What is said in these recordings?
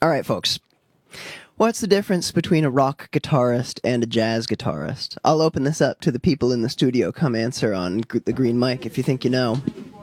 All right, folks. What's the difference between a rock guitarist and a jazz guitarist? I'll open this up to the people in the studio. Come answer on the green mic if you think you know.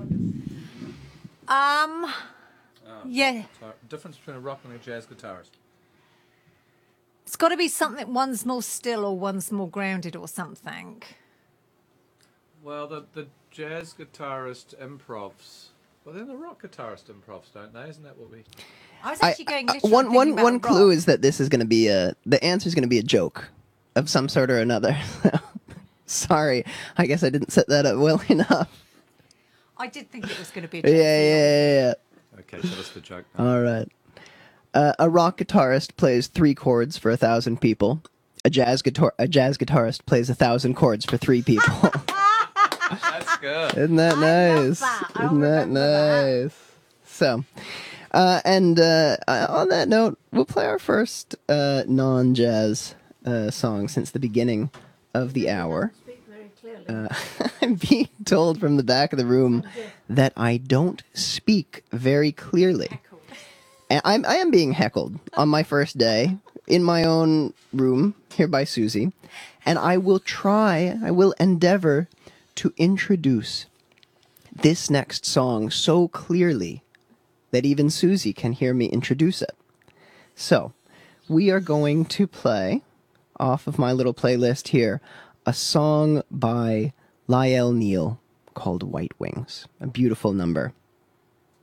Yeah. Difference between a rock and a jazz guitarist. It's got to be something, one's more still or one's more grounded or something. Well, the jazz guitarist improvs. Well, then the rock guitarist improvs, don't they? Isn't that what we... I was actually going literally One clue is that this is going to be the answer is going to be a joke of some sort or another. Sorry, I guess I didn't set that up well enough. I did think it was going to be a joke. Yeah. Okay, so that's the joke. All right. A rock guitarist plays 3 chords for 1,000 people. A jazz guitarist plays 1,000 chords for 3 people. That's good. Isn't that nice? Isn't that nice? So, on that note, we'll play our first non-jazz song since the beginning of the hour. Speak very clearly. I'm being told from the back of the room that I don't speak very clearly. And I am being heckled on my first day in my own room here by Susie. And I will endeavor to introduce this next song so clearly that even Susie can hear me introduce it. So, we are going to play, off of my little playlist here, a song by Lyle Neal called White Wings. A beautiful number.